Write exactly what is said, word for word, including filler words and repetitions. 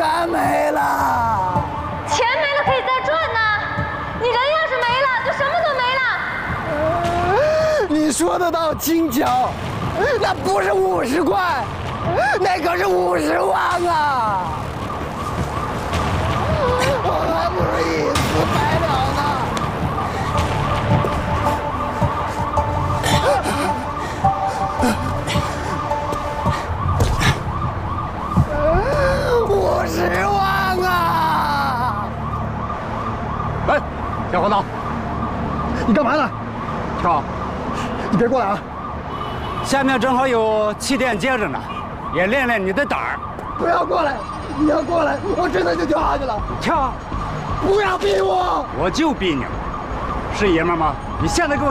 全没了。 钱没了可以再赚呢，你人要是没了，就什么都没了。 你说的倒轻巧，那不是五十块，那可是五十万啊！我还不如一死百了呢。五十万啊！ 喂，小伙子，你干嘛呢？跳，你别过来啊！ 下面正好有气垫接着呢，也练练你的胆儿。 不要过来！你要过来，我真的就跳下去了。 跳！ 不要逼我！ 我就逼你了，是爷们吗？你现在给我